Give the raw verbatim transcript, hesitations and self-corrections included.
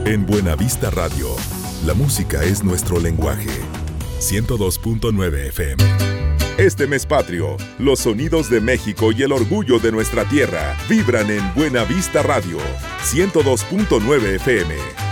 En Buenavista Radio, la música es nuestro lenguaje. ciento dos punto nueve F M. Este mes patrio, los sonidos de México y el orgullo de nuestra tierra vibran en Buenavista Radio, ciento dos punto nueve F M.